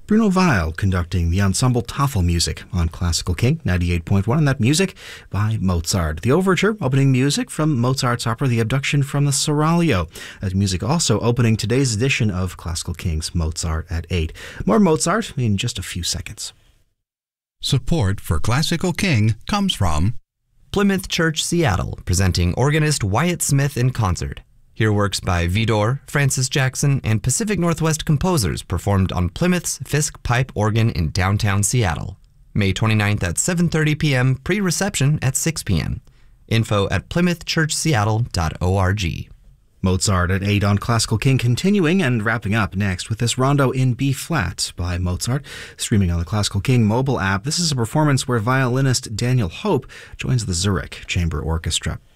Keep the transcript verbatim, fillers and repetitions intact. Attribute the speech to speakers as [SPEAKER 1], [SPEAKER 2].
[SPEAKER 1] Bruno Weil conducting the ensemble Tafel music on Classical King ninety-eight point one, and that music by Mozart. The overture, opening music from Mozart's opera The Abduction from the Seraglio. That music also opening today's edition of Classical King's Mozart at eight. More Mozart in just a few seconds.
[SPEAKER 2] Support for Classical King comes from
[SPEAKER 3] Plymouth Church Seattle, presenting organist Wyatt Smith in concert. Hear works by Vidor, Francis Jackson, and Pacific Northwest composers performed on Plymouth's Fisk Pipe Organ in downtown Seattle. May twenty-ninth at seven thirty p.m., pre-reception at six p.m. Info at plymouth church seattle dot org.
[SPEAKER 1] Mozart at eight on Classical King, continuing and wrapping up next with this rondo in B-flat by Mozart, streaming on the Classical King mobile app. This is a performance where violinist Daniel Hope joins the Zurich Chamber Orchestra.